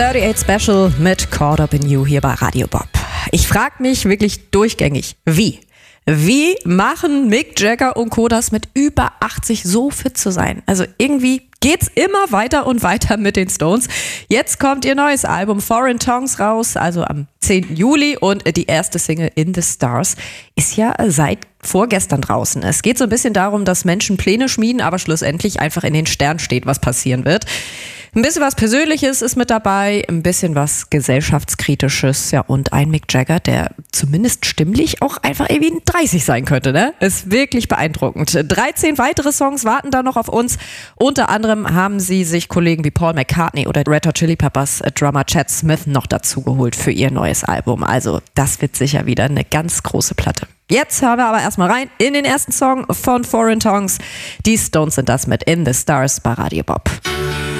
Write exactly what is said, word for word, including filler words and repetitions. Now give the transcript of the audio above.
achtunddreißig Special mit Caught Up in You hier bei Radio Bob. Ich frage mich wirklich durchgängig, wie? Wie machen Mick Jagger und Co. das mit über achtzig so fit zu sein? Also irgendwie geht's immer weiter und weiter mit den Stones. Jetzt kommt ihr neues Album Foreign Tongues raus, also am zehnten Juli, und die erste Single In the Stars ist ja seit vorgestern draußen. Es geht so ein bisschen darum, dass Menschen Pläne schmieden, aber schlussendlich einfach in den Sternen steht, was passieren wird. Ein bisschen was Persönliches ist mit dabei, ein bisschen was Gesellschaftskritisches, ja, und ein Mick Jagger, der zumindest stimmlich auch einfach irgendwie dreißig sein könnte, ne? Ist wirklich beeindruckend. dreizehn weitere Songs warten da noch auf uns. Unter anderem haben sie sich Kollegen wie Paul McCartney oder Red Hot Chili Peppers Drummer Chad Smith noch dazu geholt für ihr neues Album. Also das wird sicher wieder eine ganz große Platte. Jetzt hören wir aber erstmal rein in den ersten Song von Foreign Tongues. Die Stones sind das mit In the Stars bei Radio Bob.